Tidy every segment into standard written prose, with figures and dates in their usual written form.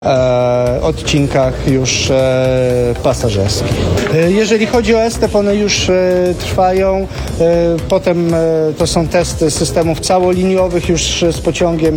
odcinkach już pasażerskich. Jeżeli chodzi o ESTEP, one już trwają. Potem to są testy systemów całoliniowych już z pociągiem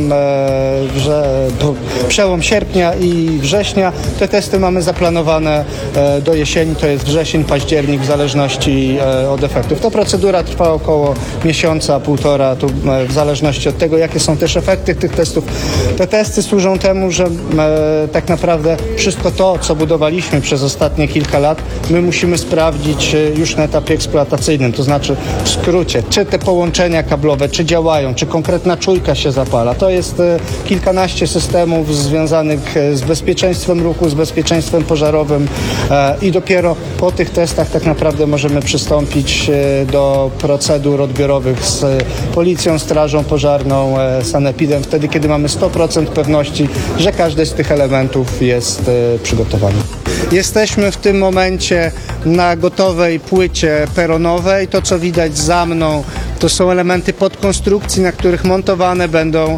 przełom sierpnia i września. Te testy mamy zaplanowane do jesieni, to jest wrzesień, październik, w zależności od efektów. Ta procedura trwa około miesiąca, półtora, tu w zależności od tego, jakie są też efekty tych testów. Te testy służą temu, że tak naprawdę wszystko to, co budowaliśmy przez ostatnie kilka lat, my musimy sprawdzić już na etapie eksploatacyjnym, to znaczy w skrócie, czy te połączenia kablowe, czy działają, czy konkretna czujka się zapala. To jest kilkanaście systemów związanych z bezpieczeństwem ruchu, z bezpieczeństwem pożarowym i dopiero po tych testach tak naprawdę możemy przystąpić do procedur odbiorowych z policją, strażą pożarną, sanepidem, wtedy kiedy mamy 100% pewności, że każdy z tych elementów jest przygotowany. Jesteśmy w tym momencie na gotowej płycie peronowej. To, co widać za mną, to są elementy podkonstrukcji, na których montowane będą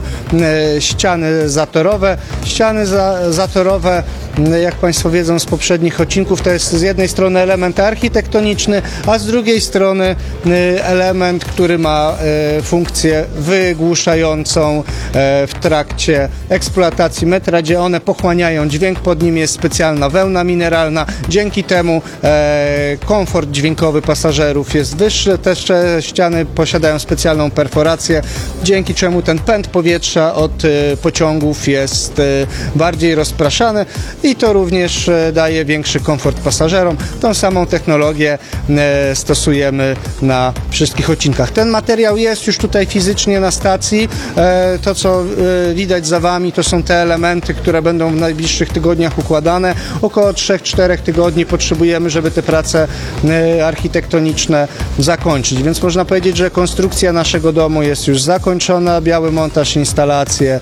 ściany zatorowe. Ściany zatorowe, jak Państwo wiedzą z poprzednich odcinków, to jest z jednej strony element architektoniczny, a z drugiej strony element, który ma funkcję wygłuszającą w trakcie eksploatacji metra, gdzie one pochłaniają dźwięk, pod nim jest specjalna wełna mineralna. Dzięki temu komfort dźwiękowy pasażerów jest wyższy. Te ściany posiadają specjalną perforację, dzięki czemu ten pęd powietrza od pociągów jest bardziej rozpraszany i to również daje większy komfort pasażerom. Tą samą technologię stosujemy na wszystkich odcinkach. Ten materiał jest już tutaj fizycznie na stacji. To, co widać za Wami, to są te elementy, które będą w najbliższych tygodniach układane. Około 3-4 tygodni potrzebujemy, żeby te prace architektoniczne zakończyć. Więc można powiedzieć, że konstrukcja naszego domu jest już zakończona, biały montaż, instalacje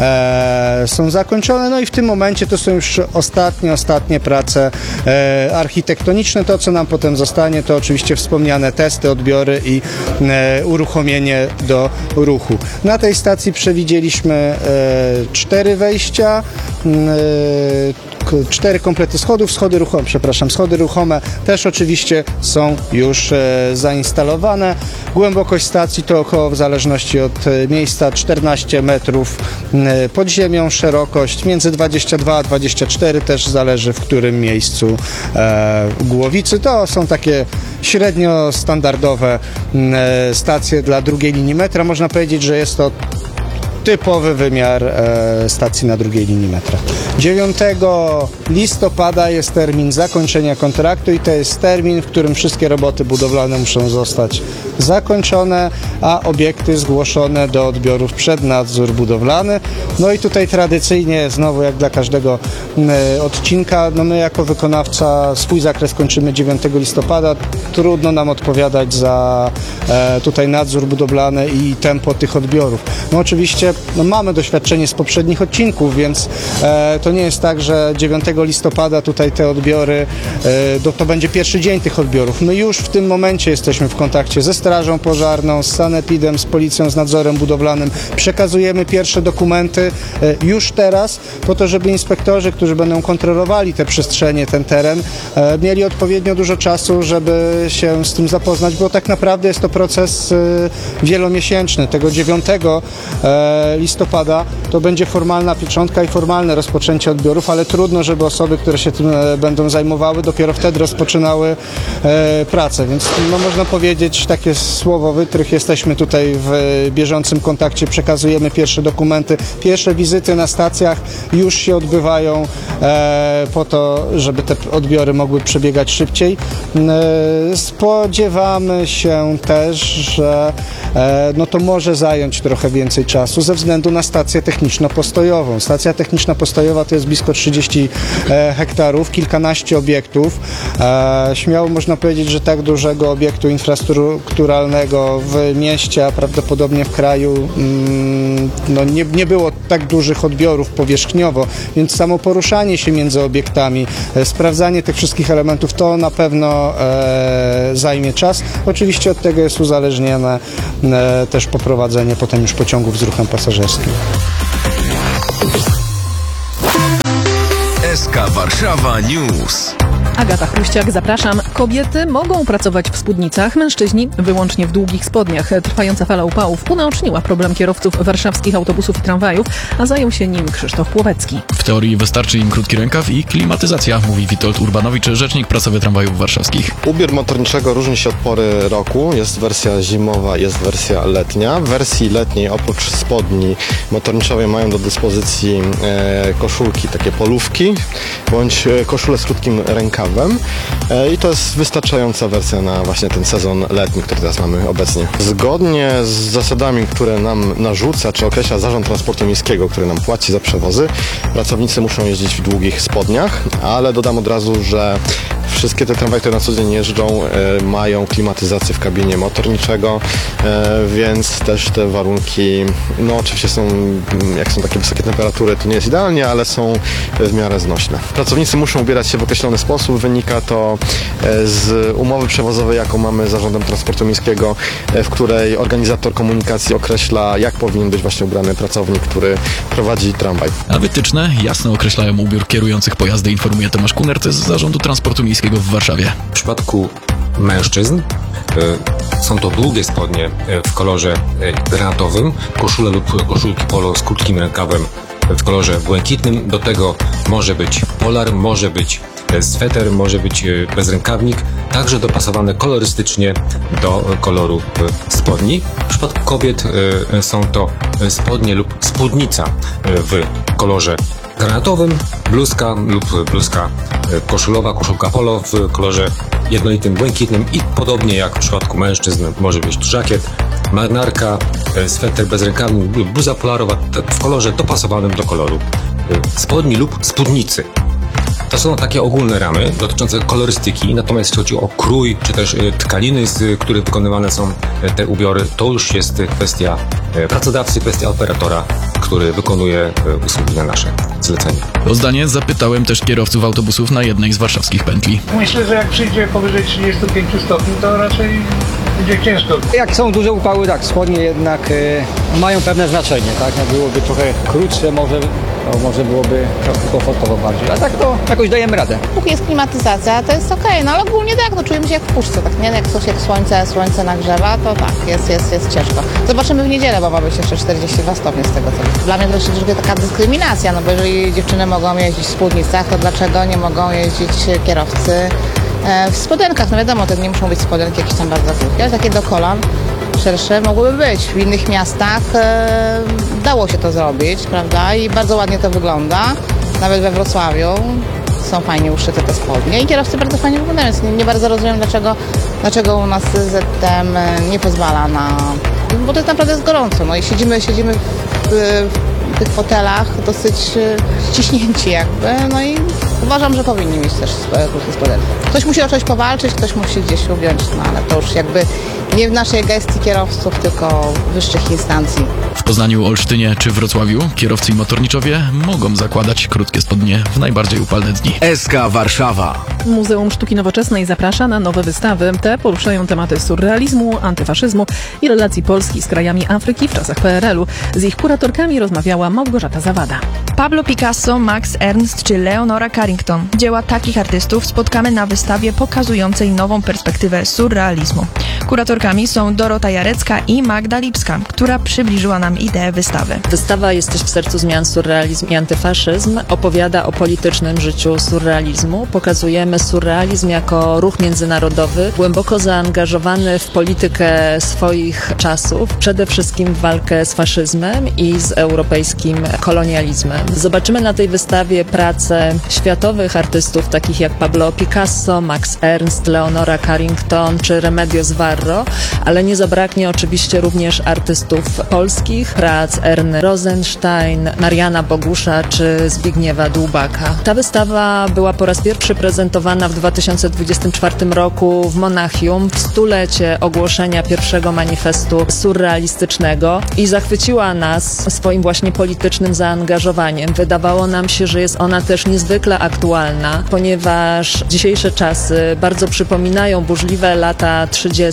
są zakończone, no i w tym momencie to są już ostatnie prace architektoniczne. To, co nam potem zostanie, to oczywiście wspomniane testy, odbiory i uruchomienie do ruchu. Na tej stacji przewidzieliśmy 4 wejścia, 4 komplety schodów, schody ruchome też oczywiście są już zainstalowane. Głębokość stacji to około, w zależności od miejsca, 14 metrów pod ziemią, szerokość między 22 a 24, też zależy w którym miejscu głowicy. To są takie średnio standardowe stacje dla drugiej linii metra. Można powiedzieć, że jest to typowy wymiar stacji na drugiej linii metra. 9 listopada jest termin zakończenia kontraktu i to jest termin, w którym wszystkie roboty budowlane muszą zostać zakończone, a obiekty zgłoszone do odbiorów przed nadzór budowlany. No i tutaj tradycyjnie, znowu jak dla każdego odcinka, no my jako wykonawca swój zakres kończymy 9 listopada. Trudno nam odpowiadać za tutaj nadzór budowlany i tempo tych odbiorów. No oczywiście mamy doświadczenie z poprzednich odcinków, więc to nie jest tak, że 9 listopada tutaj te odbiory, to będzie pierwszy dzień tych odbiorów. My już w tym momencie jesteśmy w kontakcie ze strażą pożarną, z sanepidem, z policją, z nadzorem budowlanym. Przekazujemy pierwsze dokumenty już teraz, po to, żeby inspektorzy, którzy będą kontrolowali te przestrzenie, ten teren, mieli odpowiednio dużo czasu, żeby się z tym zapoznać, bo tak naprawdę jest to proces wielomiesięczny. Tego 9 listopada to będzie formalna pieczątka i formalne rozpoczęcie odbiorów, ale trudno, żeby osoby, które się tym będą zajmowały, dopiero wtedy rozpoczynały pracę. Więc no, można powiedzieć, takie słowo wytrych, jesteśmy tutaj w bieżącym kontakcie, przekazujemy pierwsze dokumenty, pierwsze wizyty na stacjach już się odbywają po to, żeby te odbiory mogły przebiegać szybciej. Spodziewamy się też, że no to może zająć trochę więcej czasu ze względu na stację techniczno-postojową. Stacja techniczno-postojowa to jest blisko 30 hektarów, kilkanaście obiektów. Śmiało można powiedzieć, że tak dużego obiektu infrastrukturalnego w mieście, a prawdopodobnie w kraju no nie było tak dużych odbiorów powierzchniowo, więc samo poruszanie się między obiektami, sprawdzanie tych wszystkich elementów, to na pewno zajmie czas. Oczywiście od tego jest uzależnione też poprowadzenie potem już pociągów z ruchem pasażerskim. SK Warszawa News. Agata Chruściak, zapraszam. Kobiety mogą pracować w spódnicach, mężczyźni wyłącznie w długich spodniach. Trwająca fala upałów unaoczniła problem kierowców warszawskich autobusów i tramwajów, a zajął się nim Krzysztof Płowecki. W teorii wystarczy im krótki rękaw i klimatyzacja, mówi Witold Urbanowicz, rzecznik prasowy tramwajów warszawskich. Ubiór motorniczego różni się od pory roku. Jest wersja zimowa, jest wersja letnia. W wersji letniej oprócz spodni motorniczowej mają do dyspozycji koszulki, takie polówki, bądź koszule z krótkim rękawem. I to jest wystarczająca wersja na właśnie ten sezon letni, który teraz mamy obecnie. Zgodnie z zasadami, które nam narzuca, czy określa Zarząd Transportu Miejskiego, który nam płaci za przewozy, pracownicy muszą jeździć w długich spodniach, ale dodam od razu, że wszystkie te tramwaje, które na co dzień jeżdżą, mają klimatyzację w kabinie motorniczego, więc też te warunki, no oczywiście są, jak są takie wysokie temperatury, to nie jest idealnie, ale są w miarę znośne. Pracownicy muszą ubierać się w określony sposób, wynika to z umowy przewozowej, jaką mamy z Zarządem Transportu Miejskiego, w której organizator komunikacji określa, jak powinien być właśnie ubrany pracownik, który prowadzi tramwaj. A wytyczne jasno określają ubiór kierujących pojazdy, informuje Tomasz Kunert z Zarządu Transportu Miejskiego w Warszawie. W przypadku mężczyzn są to długie spodnie w kolorze granatowym, koszule lub koszulki polo z krótkim rękawem w kolorze błękitnym. Do tego może być polar, może być sweter, może być bezrękawnik, także dopasowane kolorystycznie do koloru spodni. W przypadku kobiet są to spodnie lub spódnica w kolorze granatowym, bluzka lub bluzka koszulowa, koszulka polo w kolorze jednolitym błękitnym i podobnie jak w przypadku mężczyzn może być tu żakiet, marynarka, sweter bezrękawnik lub bluza polarowa w kolorze dopasowanym do koloru spodni lub spódnicy. To są takie ogólne ramy dotyczące kolorystyki, natomiast jeśli chodzi o krój, czy też tkaniny, z których wykonywane są te ubiory, to już jest kwestia pracodawcy, kwestia operatora, który wykonuje usługi na nasze zlecenie. O zdanie zapytałem też kierowców autobusów na jednej z warszawskich pętli. Myślę, że jak przyjdzie powyżej 35 stopni, to raczej będzie ciężko. Jak są duże upały, tak, spodnie jednak mają pewne znaczenie, tak? Jak byłoby trochę krótsze, może byłoby trochę komfortowo bardziej, a tak to jakoś dajemy radę. Póki jest klimatyzacja, to jest okej, no ale ogólnie tak, no czujemy się jak w puszce, tak, nie? Jak słońce nagrzewa, to tak, jest ciężko. Zobaczymy w niedzielę, bo ma być jeszcze 42 stopnie z tego co. Dla mnie to jest troszeczkę taka dyskryminacja, no bo jeżeli dziewczyny mogą jeździć w spódnicach, to dlaczego nie mogą jeździć kierowcy w spodenkach? No wiadomo, to nie muszą być spodenki jakieś tam bardzo krótkie, ale takie do kolan szersze mogłyby być. W innych miastach dało się to zrobić, prawda? I bardzo ładnie to wygląda. Nawet we Wrocławiu są fajnie uszyte te spodnie i kierowcy bardzo fajnie wyglądają, więc nie bardzo rozumiem, dlaczego u nas ZTM nie pozwala na... Bo to jest naprawdę gorąco, no i siedzimy w tych fotelach dosyć ściśnięci jakby, no i uważam, że powinni mieć też krótkie spodenki. Ktoś musi o coś powalczyć, ktoś musi gdzieś ugiąć, no ale to już jakby nie w naszej gestii kierowców, tylko wyższych instancji. W Poznaniu, Olsztynie czy Wrocławiu kierowcy i motorniczowie mogą zakładać krótkie spodnie w najbardziej upalne dni. SK Warszawa. Muzeum Sztuki Nowoczesnej zaprasza na nowe wystawy. Te poruszają tematy surrealizmu, antyfaszyzmu i relacji Polski z krajami Afryki w czasach PRL-u. Z ich kuratorkami rozmawiała Małgorzata Zawada. Pablo Picasso, Max Ernst czy Leonora Carrington. Dzieła takich artystów spotkamy na wystawie pokazującej nową perspektywę surrealizmu. Kuratorkami są Dorota Jarecka i Magda Lipska, która przybliżyła nam ideę wystawy. Wystawa Jesteś w sercu zmian, surrealizm i antyfaszyzm opowiada o politycznym życiu surrealizmu. Pokazujemy surrealizm jako ruch międzynarodowy, głęboko zaangażowany w politykę swoich czasów, przede wszystkim w walkę z faszyzmem i z europejskim kolonializmem. Zobaczymy na tej wystawie prace światowych artystów, takich jak Pablo Picasso, Max Ernst, Leonora Carrington czy Remedios Varro, ale nie zabraknie oczywiście również artystów polskich, prac Erny Rosenstein, Mariana Bogusza czy Zbigniewa Dłubaka. Ta wystawa była po raz pierwszy prezentowana w 2024 roku w Monachium w stulecie ogłoszenia pierwszego manifestu surrealistycznego i zachwyciła nas swoim właśnie politycznym zaangażowaniem. Wydawało nam się, że jest ona też niezwykle aktualna, ponieważ dzisiejsze czasy bardzo przypominają burzliwe lata 30.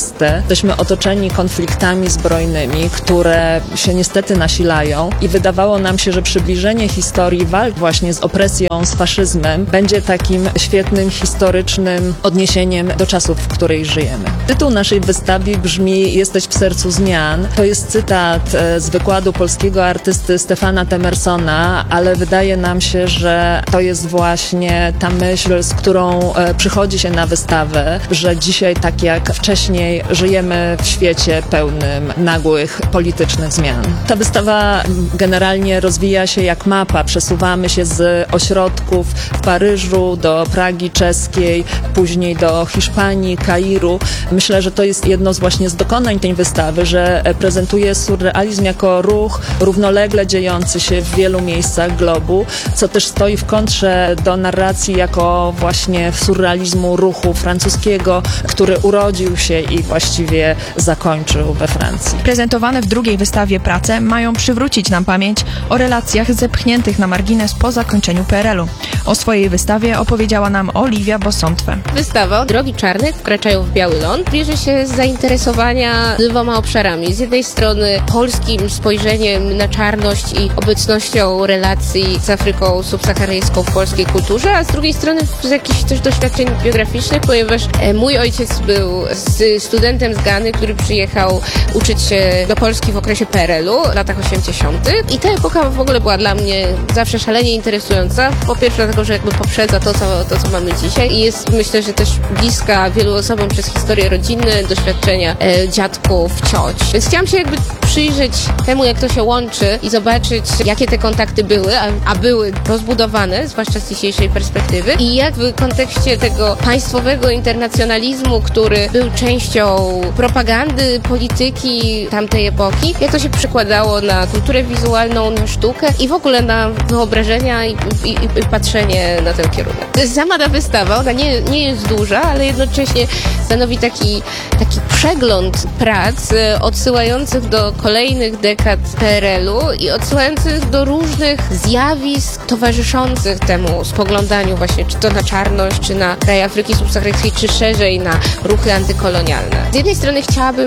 Jesteśmy otoczeni konfliktami zbrojnymi, które się niestety nasilają i wydawało nam się, że przybliżenie historii walk właśnie z opresją, z faszyzmem będzie takim świetnym, historycznym odniesieniem do czasów, w której żyjemy. Tytuł naszej wystawy brzmi "Jesteś w sercu zmian". To jest cytat z wykładu polskiego artysty Stefana Temersona, ale wydaje nam się, że to jest właśnie ta myśl, z którą przychodzi się na wystawę, że dzisiaj, tak jak wcześniej, żyjemy w świecie pełnym nagłych politycznych zmian. Ta wystawa generalnie rozwija się jak mapa. Przesuwamy się z ośrodków w Paryżu do Pragi czeskiej, później do Hiszpanii, Kairu. Myślę, że to jest jedno właśnie z dokonań tej wystawy, że prezentuje surrealizm jako ruch równolegle dziejący się w wielu miejscach globu, co też stoi w kontrze do narracji jako właśnie surrealizmu ruchu francuskiego, który urodził się i właściwie zakończył we Francji. Prezentowane w drugiej wystawie prace mają przywrócić nam pamięć o relacjach zepchniętych na margines po zakończeniu PRL-u. O swojej wystawie opowiedziała nam Oliwia Bosontwe. Wystawa Drogi Czarnych wkraczają w Biały Ląd bierze się z zainteresowania dwoma obszarami. Z jednej strony polskim spojrzeniem na czarność i obecnością relacji z Afryką subsaharyjską w polskiej kulturze, a z drugiej strony z jakichś też doświadczeń biograficznych, ponieważ mój ojciec był studentem z Gany, który przyjechał uczyć się do Polski w okresie PRL-u w latach 80. I ta epoka w ogóle była dla mnie zawsze szalenie interesująca. Po pierwsze dlatego, że jakby poprzedza to, co mamy dzisiaj i jest, myślę, że też bliska wielu osobom przez historię rodzinne, doświadczenia dziadków, cioć. Więc chciałam się jakby przyjrzeć temu, jak to się łączy i zobaczyć, jakie te kontakty były, a były rozbudowane, zwłaszcza z dzisiejszej perspektywy i jak w kontekście tego państwowego internacjonalizmu, który był częścią propagandy, polityki tamtej epoki, jak to się przekładało na kulturę wizualną, na sztukę i w ogóle na wyobrażenia i patrzenie na ten kierunek. Sama ta wystawa, ona nie jest duża, ale jednocześnie stanowi taki przegląd prac odsyłających do kolejnych dekad PRL-u i odsyłających do różnych zjawisk towarzyszących temu spoglądaniu właśnie, czy to na czarność, czy na kraje Afryki subsaharyjskiej, czy szerzej na ruchy antykolonialne. Z jednej strony chciałabym,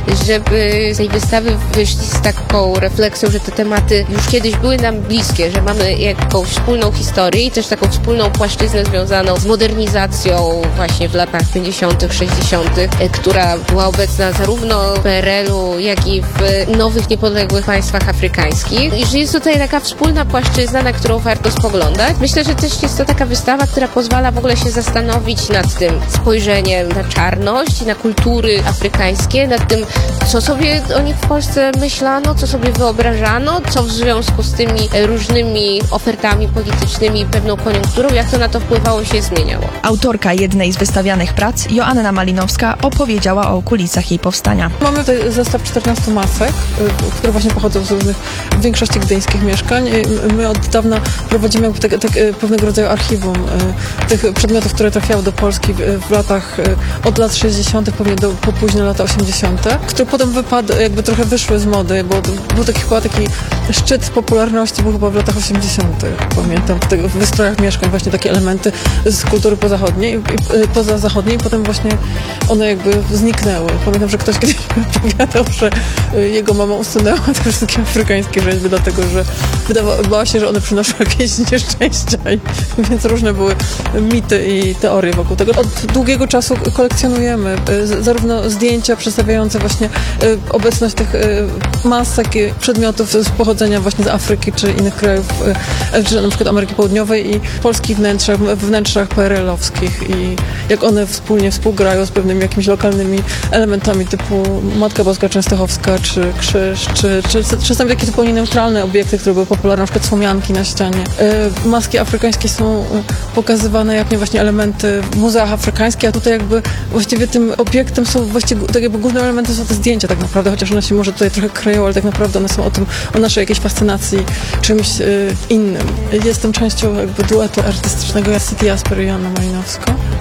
żeby z tej wystawy wyszli z taką refleksją, że te tematy już kiedyś były nam bliskie, że mamy jakąś wspólną historię i też taką wspólną płaszczyznę związaną z modernizacją właśnie w latach 50., 60., która była obecna zarówno w PRL-u, jak i w nowych, niepodległych państwach afrykańskich. I że jest tutaj taka wspólna płaszczyzna, na którą warto spoglądać. Myślę, że też jest to taka wystawa, która pozwala w ogóle się zastanowić nad tym spojrzeniem na czarność, na kultury afrykańskie, nad tym, co sobie o nich w Polsce myślano, co sobie wyobrażano, co w związku z tymi różnymi ofertami politycznymi i pewną koniunkturą, jak to na to wpływało i się zmieniało. Autorka jednej z wystawianych prac, Joanna Malinowska, opowiedziała o kulisach jej powstania. Mamy tutaj zestaw 14 masek, które właśnie pochodzą z różnych, w większości gdyńskich mieszkań. My od dawna prowadzimy pewnego rodzaju archiwum tych przedmiotów, które trafiały do Polski w latach, od lat 60. pewnie po późne lata 80., które potem jakby trochę wyszły z mody, bo był chyba taki szczyt popularności, był chyba w latach 80. Pamiętam, w wystrojach mieszkań właśnie takie elementy z kultury pozazachodniej, potem właśnie one jakby zniknęły. Pamiętam, że ktoś kiedyś opowiadał, że jego mama usunęła te wszystkie afrykańskie rzeźby, dlatego że bała się, że one przynoszą jakieś nieszczęścia, więc różne były mity i teorie wokół tego. Od długiego czasu kolekcjonujemy zarówno zdjęcia przedstawiające właśnie obecność tych masek i przedmiotów z pochodzenia właśnie z Afryki czy innych krajów, czy na przykład Ameryki Południowej i polskich wnętrzach PRL-owskich i jak one współgrają z pewnymi jakimiś lokalnymi elementami typu Matka Boska Częstochowska, czy krzyż, czy czasami takie zupełnie neutralne obiekty, które były popularne, na przykład słomianki na ścianie. Maski afrykańskie są pokazywane jak właśnie elementy w muzeach afrykańskich, a tutaj jakby właściwie tym obiektem są właściwie, tak jakby głównym elementem są te zdjęcia tak naprawdę, chociaż one się może tutaj trochę kryją, ale tak naprawdę one są o naszej jakiejś fascynacji czymś innym. Jestem częścią jakby duetu artystycznego City Jasper i Joanna Malinowska.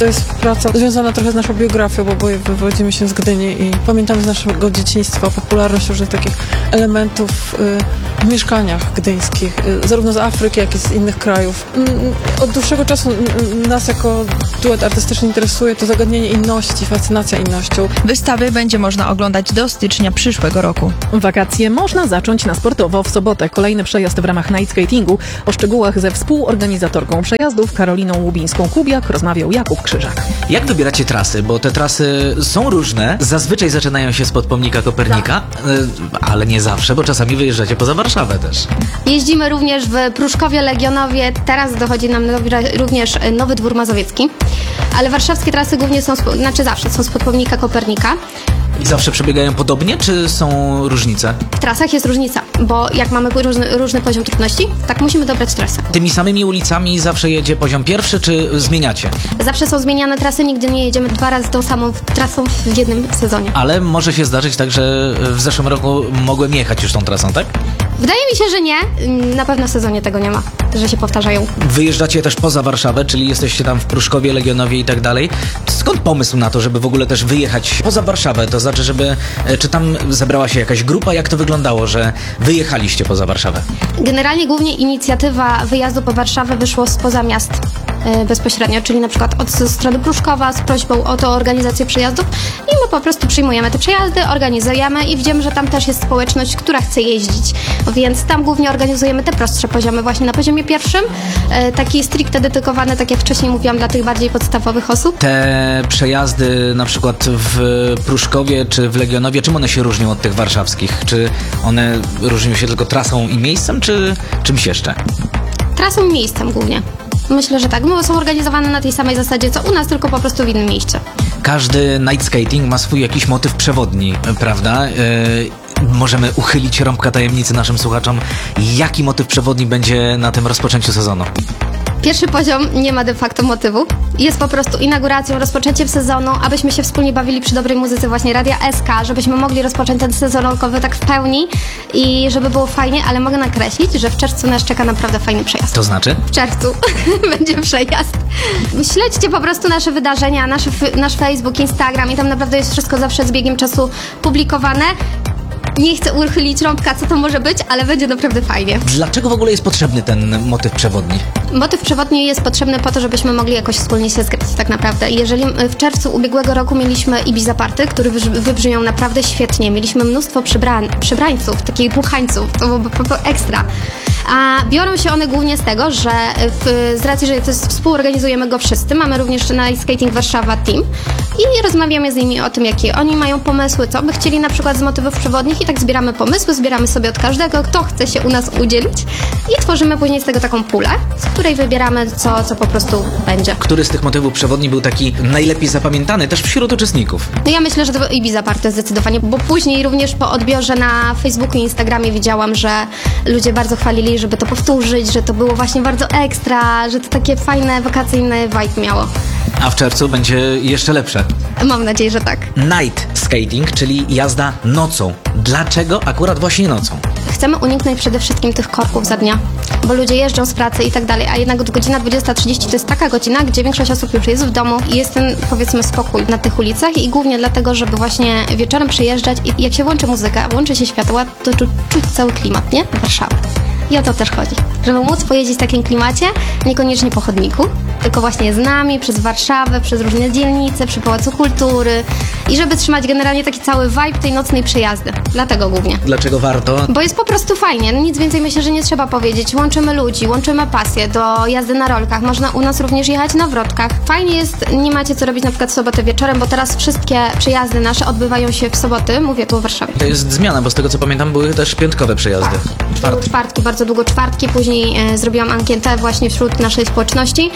To jest praca związana trochę z naszą biografią, bo oboje wywodzimy się z Gdyni i pamiętamy z naszego dzieciństwa popularność różnych takich elementów w mieszkaniach gdyńskich, zarówno z Afryki, jak i z innych krajów. Od dłuższego czasu nas jako duet artystyczny interesuje to zagadnienie inności, fascynacja innością. Wystawy będzie można oglądać do stycznia przyszłego roku. Wakacje można zacząć na sportowo. W sobotę kolejny przejazd w ramach night skatingu. O szczegółach ze współorganizatorką przejazdów Karoliną Łubińską-Kubiak rozmawiał Jakub Krzyżak. Jak wybieracie trasy? Bo te trasy są różne. Zazwyczaj zaczynają się spod pomnika Kopernika, ale nie zawsze, bo czasami wyjeżdżacie poza Warszawę też. Jeździmy również w Pruszkowie, Legionowie, teraz dochodzi nam również Nowy Dwór Mazowiecki, ale warszawskie trasy głównie są, zawsze są spod pomnika Kopernika. I zawsze przebiegają podobnie, czy są różnice? W trasach jest różnica, bo jak mamy różny poziom trudności, tak musimy dobrać trasę. Tymi samymi ulicami zawsze jedzie poziom pierwszy, czy zmieniacie? Zawsze są zmieniane trasy, nigdy nie jedziemy 2 razy tą samą trasą w jednym sezonie. Ale może się zdarzyć tak, że w zeszłym roku mogłem jechać już tą trasą, tak? Wydaje mi się, że nie. Na pewno w sezonie tego nie ma, że się powtarzają. Wyjeżdżacie też poza Warszawę, czyli jesteście tam w Pruszkowie, Legionowie i tak dalej. Skąd pomysł na to, żeby w ogóle też wyjechać poza Warszawę? To znaczy, czy tam zebrała się jakaś grupa? Jak to wyglądało, że wyjechaliście poza Warszawę? Generalnie głównie inicjatywa wyjazdu po Warszawę wyszło spoza miast bezpośrednio, czyli na przykład od strony Pruszkowa z prośbą o to organizację przejazdów i my po prostu przyjmujemy te przejazdy, organizujemy i widzimy, że tam też jest społeczność, która chce jeździć, więc tam głównie organizujemy te prostsze poziomy, właśnie na poziomie pierwszym, taki stricte dedykowany, tak jak wcześniej mówiłam, dla tych bardziej podstawowych osób. Te przejazdy na przykład w Pruszkowie czy w Legionowie, czym one się różnią od tych warszawskich? Czy one różnią się tylko trasą i miejscem, czy czymś jeszcze? Trasą i miejscem głównie. Myślę, że tak. No, są organizowane na tej samej zasadzie, co u nas, tylko po prostu w innym mieście. Każdy night skating ma swój jakiś motyw przewodni, prawda? Możemy uchylić rąbka tajemnicy naszym słuchaczom. Jaki motyw przewodni będzie na tym rozpoczęciu sezonu? Pierwszy poziom nie ma de facto motywu. Jest po prostu inauguracją, rozpoczęciem sezonu, abyśmy się wspólnie bawili przy dobrej muzyce właśnie Radia SK, żebyśmy mogli rozpocząć ten sezon rokowy tak w pełni i żeby było fajnie, ale mogę nakreślić, że w czerwcu nas czeka naprawdę fajny przejazd. To znaczy? W czerwcu będzie przejazd. Śledźcie po prostu nasze wydarzenia, nasz Facebook, Instagram i tam naprawdę jest wszystko zawsze z biegiem czasu publikowane. Nie chcę uchylić rąbka, co to może być, ale będzie naprawdę fajnie. Dlaczego w ogóle jest potrzebny ten motyw przewodni? Motyw przewodni jest potrzebny po to, żebyśmy mogli jakoś wspólnie się zgrać, tak naprawdę. Jeżeli w czerwcu ubiegłego roku mieliśmy Ibiza Party, który wybrzmiał naprawdę świetnie, mieliśmy mnóstwo przybrańców, takich dmuchańców, to byłoby ekstra. A biorą się one głównie z tego, że z racji, że współorganizujemy go wszyscy, mamy również Night Skating Warszawa Team i rozmawiamy z nimi o tym, jakie oni mają pomysły, co by chcieli na przykład z motywów przewodnich i tak zbieramy pomysły, zbieramy sobie od każdego, kto chce się u nas udzielić i tworzymy później z tego taką pulę, z której wybieramy, co po prostu będzie. Który z tych motywów przewodni był taki najlepiej zapamiętany też wśród uczestników? No ja myślę, że to Ibiza Party zdecydowanie, bo później również po odbiorze na Facebooku i Instagramie widziałam, że ludzie bardzo chwalili, żeby to powtórzyć, że to było właśnie bardzo ekstra, że to takie fajne, wakacyjne vibe miało. A w czerwcu będzie jeszcze lepsze. Mam nadzieję, że tak. Night skating, czyli jazda nocą. Dlaczego akurat właśnie nocą? Chcemy uniknąć przede wszystkim tych korków za dnia, bo ludzie jeżdżą z pracy i tak dalej, a jednak godzina 20:30 to jest taka godzina, gdzie większość osób już jest w domu i jest ten, powiedzmy, spokój na tych ulicach i głównie dlatego, żeby właśnie wieczorem przejeżdżać i jak się włączy muzyka, włączy się światła, to czuć cały klimat, nie? Warszawy. I o to też chodzi, żeby móc pojeździć w takim klimacie, niekoniecznie po chodniku, tylko właśnie z nami, przez Warszawę, przez różne dzielnice, przy Pałacu Kultury i żeby trzymać generalnie taki cały vibe tej nocnej przejazdy. Dlatego głównie. Dlaczego warto? Bo jest po prostu fajnie, no nic więcej myślę, że nie trzeba powiedzieć. Łączymy ludzi, łączymy pasję do jazdy na rolkach, można u nas również jechać na wrotkach. Fajnie jest, nie macie co robić na przykład w sobotę wieczorem, bo teraz wszystkie przejazdy nasze odbywają się w soboty, mówię tu o Warszawie. To jest zmiana, bo z tego co pamiętam były też piątkowe przejazdy. Tak. Czwartki, bardzo długo czwartki, później zrobiłam ankietę właśnie wśród naszej społeczności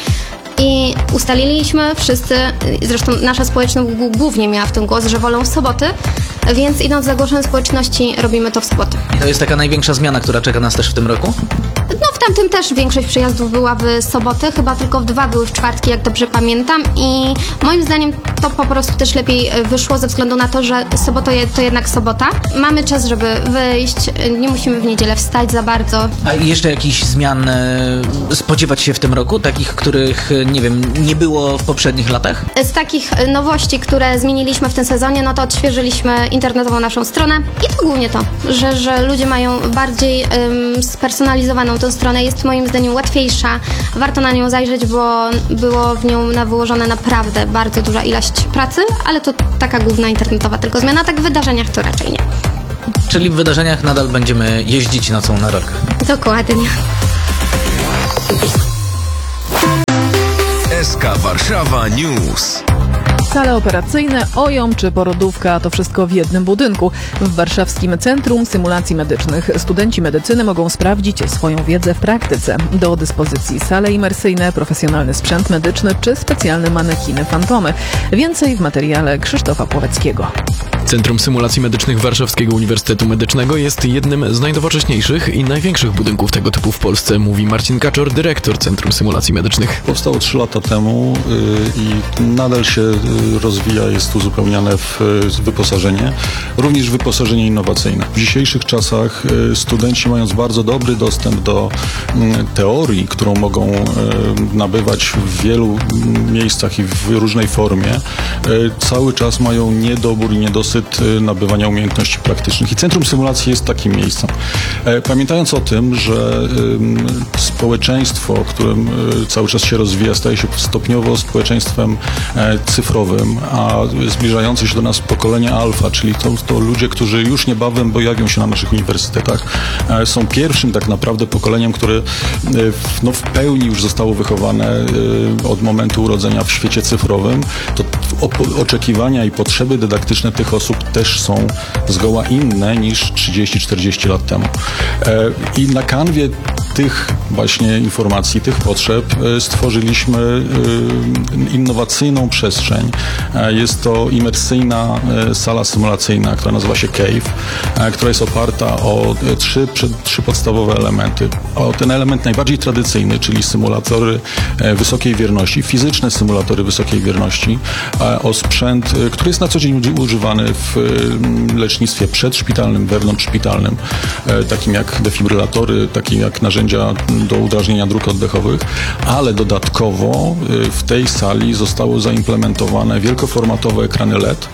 i ustaliliśmy wszyscy, zresztą nasza społeczność głównie miała w tym głos, że wolą w soboty, więc idąc za głosem społeczności robimy to w soboty. I to jest taka największa zmiana, która czeka nas też w tym roku? No w tamtym też większość przejazdów była w soboty, chyba tylko 2 były w czwartki, jak dobrze pamiętam, i moim zdaniem to po prostu też lepiej wyszło ze względu na to, że sobota to jednak sobota. Mamy czas, żeby wyjść, nie musimy w niedzielę wstać za bardzo. A jeszcze jakichś zmian spodziewać się w tym roku? Takich, których, nie wiem, nie było w poprzednich latach? Z takich nowości, które zmieniliśmy w tym sezonie, no to odświeżyliśmy internetową naszą stronę i to głównie to, że ludzie mają bardziej spersonalizowaną tą stronę, jest moim zdaniem łatwiejsza. Warto na nią zajrzeć, bo było w nią wyłożone naprawdę bardzo duża ilość pracy, ale to taka główna internetowa tylko zmiana, tak w wydarzeniach to raczej nie. Czyli w wydarzeniach nadal będziemy jeździć nocą na rok. Dokładnie. SK Warszawa News. Sale operacyjne, OJOM czy porodówka, to wszystko w jednym budynku. W Warszawskim Centrum Symulacji Medycznych studenci medycyny mogą sprawdzić swoją wiedzę w praktyce. Do dyspozycji sale imersyjne, profesjonalny sprzęt medyczny czy specjalne manekiny fantomy. Więcej w materiale Krzysztofa Płoweckiego. Centrum Symulacji Medycznych Warszawskiego Uniwersytetu Medycznego jest jednym z najnowocześniejszych i największych budynków tego typu w Polsce, mówi Marcin Kaczor, dyrektor Centrum Symulacji Medycznych. Powstało 3 lata temu i nadal się rozwija, jest uzupełniane w wyposażenie, również wyposażenie innowacyjne. W dzisiejszych czasach studenci, mając bardzo dobry dostęp do teorii, którą mogą nabywać w wielu miejscach i w różnej formie, cały czas mają niedobór i niedosyt nabywania umiejętności praktycznych. I Centrum Symulacji jest takim miejscem. Pamiętając o tym, że społeczeństwo, którym cały czas się rozwija, staje się stopniowo społeczeństwem cyfrowym, a zbliżające się do nas pokolenie alfa, czyli to ludzie, którzy już niebawem pojawią się na naszych uniwersytetach, są pierwszym tak naprawdę pokoleniem, które w pełni już zostało wychowane od momentu urodzenia w świecie cyfrowym, to oczekiwania i potrzeby dydaktyczne tych osób też są zgoła inne niż 30-40 lat temu. I na kanwie tych właśnie informacji, tych potrzeb stworzyliśmy innowacyjną przestrzeń. Jest to imersyjna sala symulacyjna, która nazywa się Cave, która jest oparta o trzy podstawowe elementy. O ten element najbardziej tradycyjny, czyli symulatory wysokiej wierności, fizyczne symulatory wysokiej wierności, o sprzęt, który jest na co dzień używany w lecznictwie przedszpitalnym, wewnątrzszpitalnym, takim jak defibrylatory, takim jak narzędzia do udrażnienia dróg oddechowych, ale dodatkowo w tej sali zostały zaimplementowane wielkoformatowe ekrany LED,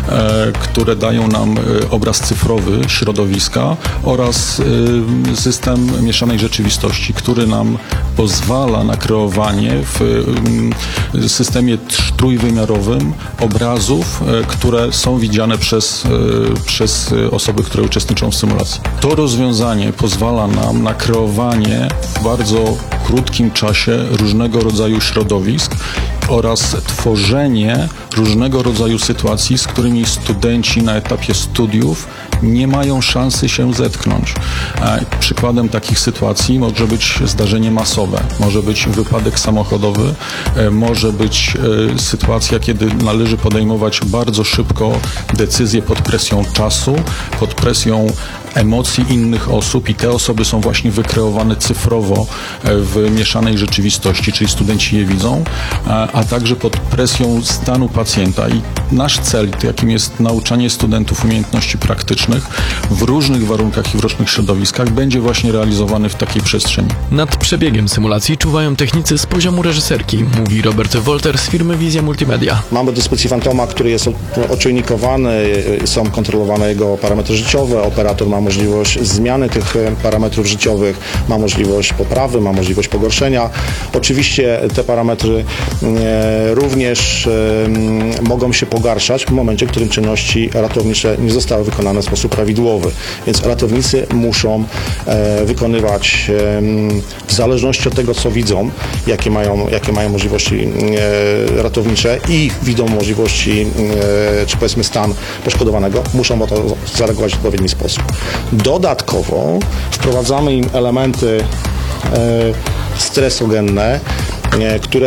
które dają nam obraz cyfrowy środowiska oraz system mieszanej rzeczywistości, który nam pozwala na kreowanie w systemie trójwymiarowym obrazów, które są widziane przez osoby, które uczestniczą w symulacji. To rozwiązanie pozwala nam na kreowanie w bardzo krótkim czasie różnego rodzaju środowisk oraz tworzenie różnego rodzaju sytuacji, z którymi studenci na etapie studiów nie mają szansy się zetknąć. Przykładem takich sytuacji może być zdarzenie masowe, może być wypadek samochodowy, może być sytuacja, kiedy należy podejmować bardzo szybko decyzje pod presją czasu, pod presją emocji innych osób i te osoby są właśnie wykreowane cyfrowo w mieszanej rzeczywistości, czyli studenci je widzą, a także pod presją stanu pacjenta. I nasz cel, jakim jest nauczanie studentów umiejętności praktycznych w różnych warunkach i w różnych środowiskach, będzie właśnie realizowany w takiej przestrzeni. Nad przebiegiem symulacji czuwają technicy z poziomu reżyserki, mówi Robert Wolter z firmy Wizja Multimedia. Mamy do dyspozycji fantoma, który jest oczujnikowany, są kontrolowane jego parametry życiowe, operator ma możliwość zmiany tych parametrów życiowych, ma możliwość poprawy, ma możliwość pogorszenia. Oczywiście te parametry również mogą się pogarszać w momencie, w którym czynności ratownicze nie zostały wykonane w sposób prawidłowy. Więc ratownicy muszą wykonywać w zależności od tego, co widzą, jakie mają możliwości ratownicze i widzą możliwości, czy powiedzmy stan poszkodowanego, muszą o to zareagować w odpowiedni sposób. Dodatkowo wprowadzamy im elementy stresogenne, które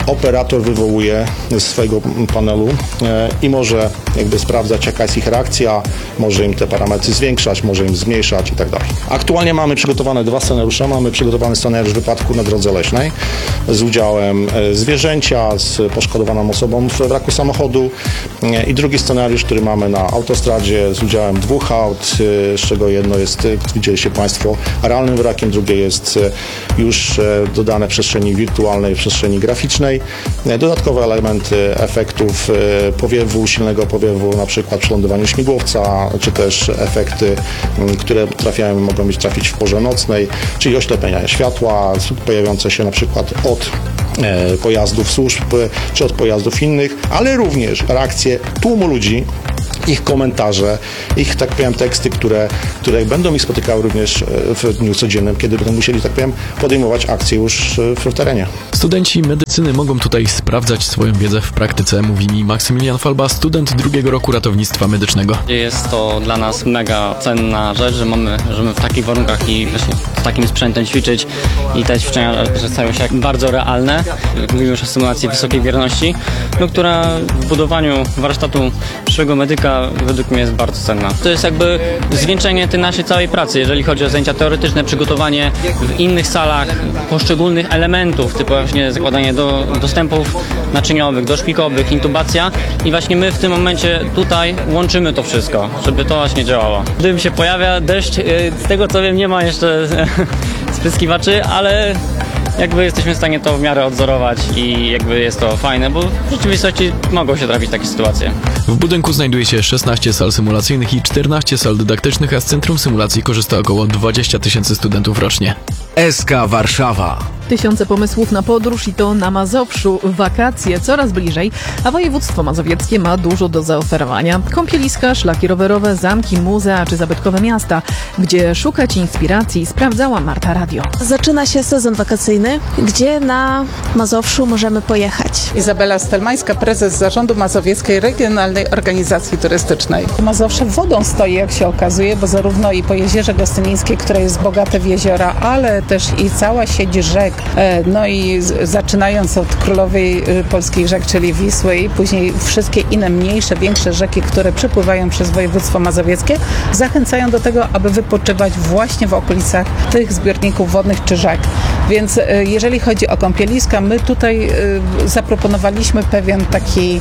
operator wywołuje z swojego panelu i może jakby sprawdzać, jaka jest ich reakcja, może im te parametry zwiększać, może im zmniejszać i tak dalej. Aktualnie mamy przygotowane 2 scenariusze. Mamy przygotowany scenariusz wypadku na drodze leśnej z udziałem zwierzęcia, z poszkodowaną osobą w wraku samochodu i drugi scenariusz, który mamy na autostradzie z udziałem 2 aut, z czego jedno jest, widzieliście Państwo, realnym wrakiem, drugie jest już dodane w przestrzeni wirtualnej, w przestrzeni graficznej. Dodatkowe elementy efektów powiewu, silnego powiewu, na przykład przy lądowaniu śmigłowca, czy też efekty, które mogą trafić w porze nocnej, czyli oślepienia światła, pojawiające się na przykład od pojazdów służb, czy od pojazdów innych, ale również reakcje tłumu ludzi, ich komentarze, ich, tak powiem, teksty, które będą ich spotykały również w dniu codziennym, kiedy będą musieli, tak powiem, podejmować akcje już w terenie. Studenci medycyny mogą tutaj sprawdzać swoją wiedzę w praktyce, mówi mi Maksymilian Falba, student 2. roku ratownictwa medycznego. Jest to dla nas mega cenna rzecz, że możemy w takich warunkach i właśnie z takim sprzętem ćwiczyć i te ćwiczenia stają się bardzo realne. Mówimy już o symulacji wysokiej wierności, która w budowaniu warsztatu przyszłego medyka według mnie jest bardzo cenna. To jest jakby zwieńczenie tej naszej całej pracy, jeżeli chodzi o zajęcia teoretyczne, przygotowanie w innych salach poszczególnych elementów, typu właśnie zakładanie dostępów naczyniowych, doszpikowych, intubacja i właśnie my w tym momencie tutaj łączymy to wszystko, żeby to właśnie działało. Dym się pojawia, deszcz, z tego co wiem nie ma jeszcze spryskiwaczy, ale jakby jesteśmy w stanie to w miarę odzorować i jakby jest to fajne, bo w rzeczywistości mogą się trafić takie sytuacje. W budynku znajduje się 16 sal symulacyjnych i 14 sal dydaktycznych, a z Centrum Symulacji korzysta około 20 000 studentów rocznie. SK Warszawa. Tysiące pomysłów na podróż i to na Mazowszu. Wakacje coraz bliżej, a województwo mazowieckie ma dużo do zaoferowania. Kąpieliska, szlaki rowerowe, zamki, muzea czy zabytkowe miasta. Gdzie szukać inspiracji, sprawdzała Marta Radio. Zaczyna się sezon wakacyjny. Gdzie na Mazowszu możemy pojechać? Izabela Stelmańska, prezes Zarządu Mazowieckiej Regionalnej Organizacji Turystycznej. Mazowsze wodą stoi, jak się okazuje, bo zarówno i po Jezierze Gostynińskiej, które jest bogate w jeziora, ale też i cała sieć rzek. No i zaczynając od królowej polskich rzek, czyli Wisły i później wszystkie inne mniejsze, większe rzeki, które przepływają przez województwo mazowieckie, zachęcają do tego, aby wypoczywać właśnie w okolicach tych zbiorników wodnych czy rzek. Więc jeżeli chodzi o kąpieliska, my tutaj zaproponowaliśmy pewien taki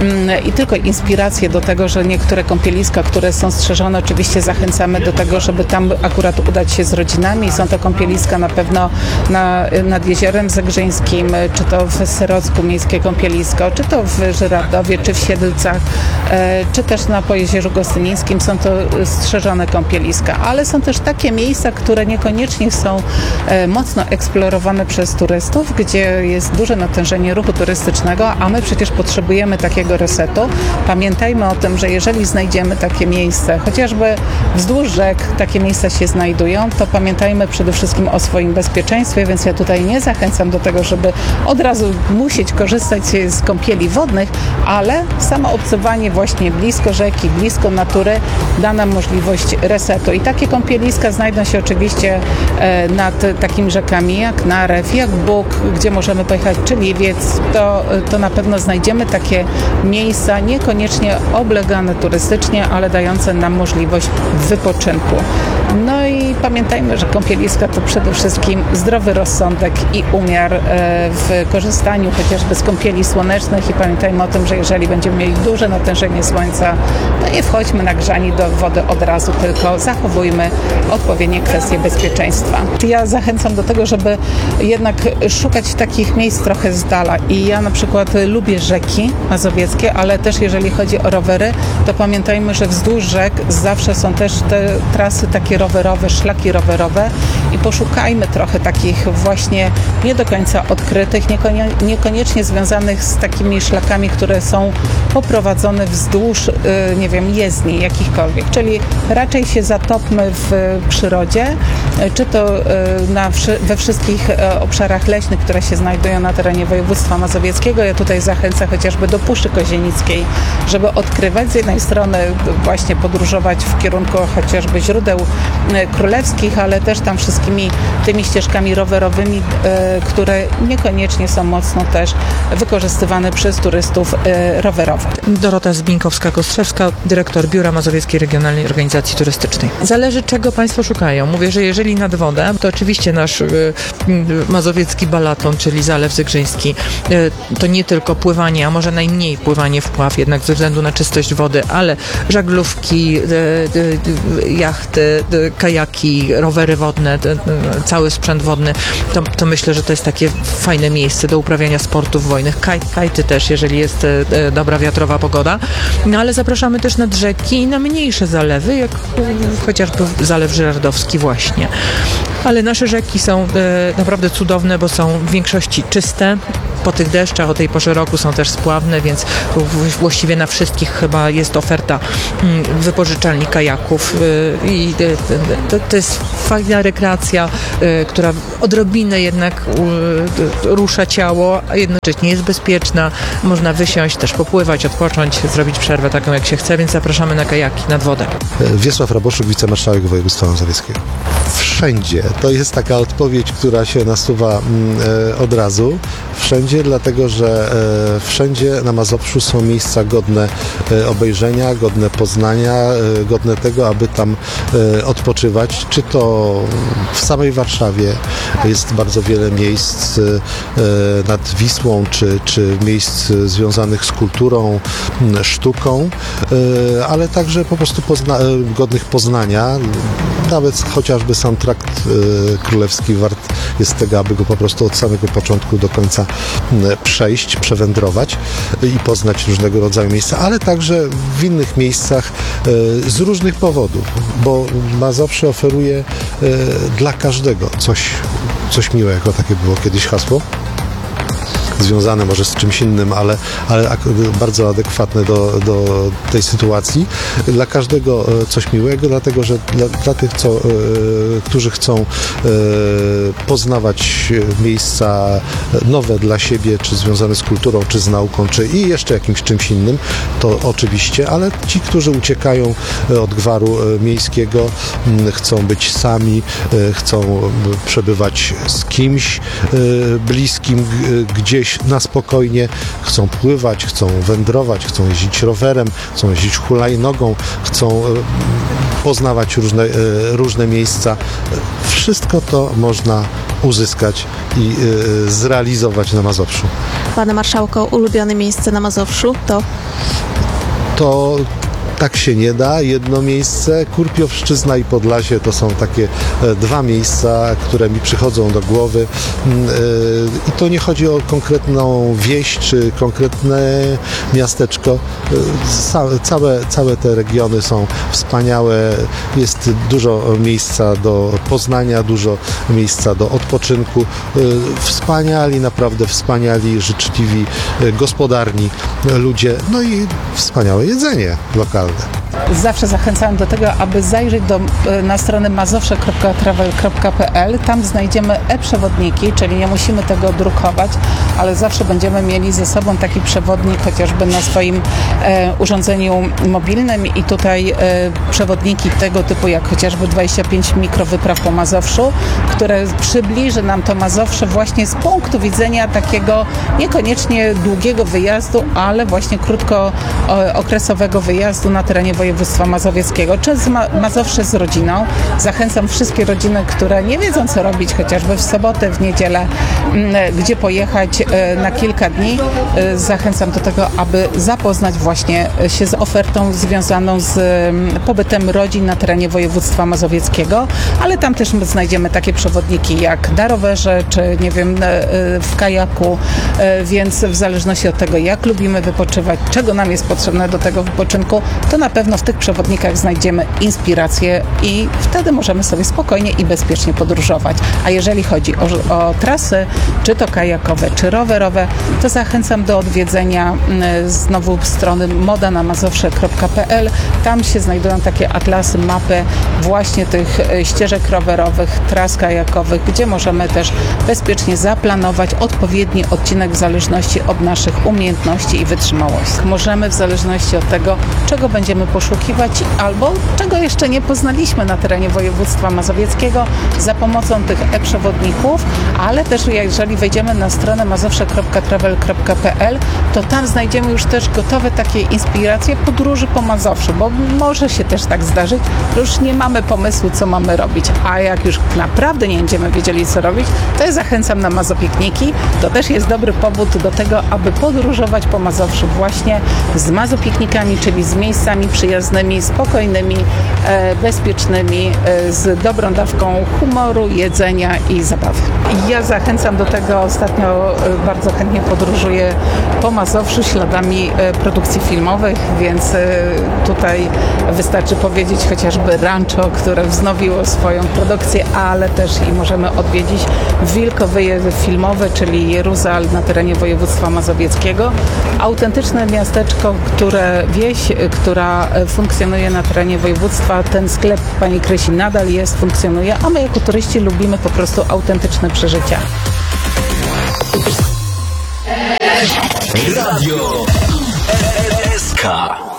i tylko inspirację do tego, że niektóre kąpieliska, które są strzeżone, oczywiście zachęcamy do tego, żeby tam akurat udać się z rodzinami. Są to kąpieliska na pewno nad Jeziorem Zegrzyńskim, czy to w Syrocku miejskie kąpielisko, czy to w Żyrardowie, czy w Siedlcach, czy też po Jezierzu Gostynińskim są to strzeżone kąpieliska. Ale są też takie miejsca, które niekoniecznie są mocno eksplorowane przez turystów, gdzie jest duże natężenie ruchu turystycznego, a my przecież potrzebujemy takiego resetu. Pamiętajmy o tym, że jeżeli znajdziemy takie miejsce, chociażby wzdłuż rzek takie miejsca się znajdują, to pamiętajmy przede wszystkim o swoim bezpieczeństwie, więc ja tutaj nie zachęcam do tego, żeby od razu musieć korzystać z kąpieli wodnych, ale samo obcowanie właśnie blisko rzeki, blisko natury da nam możliwość resetu. I takie kąpieliska znajdą się oczywiście nad takimi rzekami jak Narew, jak Bóg, gdzie możemy pojechać, czy Liwiec, to na pewno znajdziemy takie miejsca niekoniecznie oblegane turystycznie, ale dające nam możliwość wypoczynku. No i pamiętajmy, że kąpieliska to przede wszystkim zdrowy rozsądek i umiar w korzystaniu chociażby z kąpieli słonecznych i pamiętajmy o tym, że jeżeli będziemy mieli duże natężenie słońca, to nie wchodźmy nagrzani do wody od razu, tylko zachowujmy odpowiednie kwestie bezpieczeństwa. Ja zachęcam do tego, żeby jednak szukać takich miejsc trochę z dala i ja na przykład lubię rzeki mazowieckie, ale też jeżeli chodzi o rowery, to pamiętajmy, że wzdłuż rzek zawsze są też te trasy takie rowerowe, szlaki rowerowe i poszukajmy trochę takich właśnie nie do końca odkrytych, niekoniecznie związanych z takimi szlakami, które są poprowadzone wzdłuż, nie wiem, jezdni jakichkolwiek, czyli raczej się zatopmy w przyrodzie, czy to we wszystkich obszarach leśnych, które się znajdują na terenie województwa mazowieckiego. Ja tutaj zachęcam chociażby do Puszczy Kozienickiej, żeby odkrywać z jednej strony właśnie podróżować w kierunku chociażby źródeł królewskich, ale też tam wszystkimi tymi ścieżkami rowerowymi które niekoniecznie są mocno też wykorzystywane przez turystów rowerowych. Dorota Zbinkowska-Kostrzewska, dyrektor Biura Mazowieckiej Regionalnej Organizacji Turystycznej. Zależy, czego Państwo szukają. Mówię, że jeżeli nad wodę, to oczywiście nasz mazowiecki balaton, czyli Zalew Zygrzyński, to nie tylko pływanie, a może najmniej pływanie w pław, jednak ze względu na czystość wody, ale żaglówki, jachty, kajaki, rowery wodne, cały sprzęt wodny, to myślę, że to jest takie fajne miejsce do uprawiania sportów wodnych. Kajty też, jeżeli jest dobra wiatrowa pogoda. No ale zapraszamy też nad rzeki i na mniejsze zalewy, jak chociażby Zalew Żyrardowski właśnie. Ale nasze rzeki są naprawdę cudowne, bo są w większości czyste. Po tych deszczach o tej porze roku są też spławne, więc właściwie na wszystkich chyba jest oferta wypożyczalni kajaków i to jest fajna rekreacja, która odrobinę jednak rusza ciało, a jednocześnie jest bezpieczna. Można wysiąść, też popływać, odpocząć, zrobić przerwę taką jak się chce, więc zapraszamy na kajaki, nad wodę. Wiesław Raboszuk, wicemarszałek województwa mazowieckiego. Wszędzie. To jest taka odpowiedź, która się nasuwa od razu. Wszędzie, dlatego że wszędzie na Mazowszu są miejsca godne obejrzenia, godne poznania, godne tego, aby tam odpoczywać. Czy to w samej Warszawie jest bardzo wiele miejsc nad Wisłą, czy miejsc związanych z kulturą, sztuką, ale także po prostu godnych poznania. Nawet chociażby sam trakt królewski wart jest tego, aby go po prostu od samego początku do końca przejść, przewędrować i poznać różnego rodzaju miejsca, ale także w innych miejscach z różnych powodów, bo Mazowsze oferuje dla każdego coś miłego, takie było kiedyś hasło. Związane może z czymś innym, ale bardzo adekwatne do tej sytuacji. Dla każdego coś miłego, dlatego że dla tych, którzy chcą poznawać miejsca nowe dla siebie, czy związane z kulturą, czy z nauką, czy i jeszcze jakimś czymś innym, to oczywiście, ale ci, którzy uciekają od gwaru miejskiego, chcą być sami, chcą przebywać z kimś bliskim, gdzieś na spokojnie, chcą pływać, chcą wędrować, chcą jeździć rowerem, chcą jeździć hulajnogą, chcą poznawać różne miejsca. Wszystko to można uzyskać i zrealizować na Mazowszu. Panie marszałku, ulubione miejsce na Mazowszu to tak się nie da. Jedno miejsce, Kurpiowszczyzna i Podlasie to są takie dwa miejsca, które mi przychodzą do głowy. I to nie chodzi o konkretną wieś czy konkretne miasteczko. Całe te regiony są wspaniałe. Jest dużo miejsca do poznania, dużo miejsca do odpoczynku. Wspaniali, naprawdę wspaniali, życzliwi, gospodarni ludzie. No i wspaniałe jedzenie lokalne. Zawsze zachęcałem do tego, aby zajrzeć na stronę mazowsze.travel.pl. Tam znajdziemy e-przewodniki, czyli nie musimy tego drukować, ale zawsze będziemy mieli ze sobą taki przewodnik chociażby na swoim urządzeniu mobilnym i tutaj przewodniki tego typu jak chociażby 25 mikrowypraw po Mazowszu, które przybliży nam to Mazowsze właśnie z punktu widzenia takiego niekoniecznie długiego wyjazdu, ale właśnie krótkookresowego wyjazdu na terenie województwa mazowieckiego, czy Mazowsze z rodziną. Zachęcam wszystkie rodziny, które nie wiedzą, co robić, chociażby w sobotę, w niedzielę, gdzie pojechać na kilka dni. Zachęcam do tego, aby zapoznać właśnie się z ofertą związaną z pobytem rodzin na terenie województwa mazowieckiego, ale tam też znajdziemy takie przewodniki jak na rowerze, czy nie wiem, w kajaku, więc w zależności od tego, jak lubimy wypoczywać, czego nam jest potrzebne do tego wypoczynku, to na pewno w tych przewodnikach znajdziemy inspirację i wtedy możemy sobie spokojnie i bezpiecznie podróżować. A jeżeli chodzi o trasy, czy to kajakowe, czy rowerowe, to zachęcam do odwiedzenia znowu strony modanamazowsze.pl. Tam się znajdują takie atlasy, mapy właśnie tych ścieżek rowerowych, tras kajakowych, gdzie możemy też bezpiecznie zaplanować odpowiedni odcinek w zależności od naszych umiejętności i wytrzymałości. Możemy w zależności od tego, czego będziemy poszukiwać, poszukiwać, albo czego jeszcze nie poznaliśmy na terenie województwa mazowieckiego za pomocą tych e-przewodników, ale też jeżeli wejdziemy na stronę mazowsze.travel.pl, to tam znajdziemy już też gotowe takie inspiracje podróży po Mazowszu, bo może się też tak zdarzyć, że już nie mamy pomysłu, co mamy robić, a jak już naprawdę nie będziemy wiedzieli, co robić, to ja zachęcam na Mazopikniki. To też jest dobry powód do tego, aby podróżować po Mazowszu właśnie z Mazopiknikami, czyli z miejscami przyjaznymi, spokojnymi, bezpiecznymi, z dobrą dawką humoru, jedzenia i zabawy. Ja zachęcam do tego, ostatnio bardzo chętnie podróżuję po Mazowszu śladami produkcji filmowych, więc tutaj wystarczy powiedzieć chociażby Rancho, które wznowiło swoją produkcję, ale też i możemy odwiedzić Wilkowyje filmowe, czyli Jeruzal na terenie województwa mazowieckiego. Autentyczne miasteczko, wieś, która funkcjonuje na terenie województwa. Ten sklep pani Krysi nadal funkcjonuje, a my jako turyści lubimy po prostu autentyczne przeżycia. Radio SK.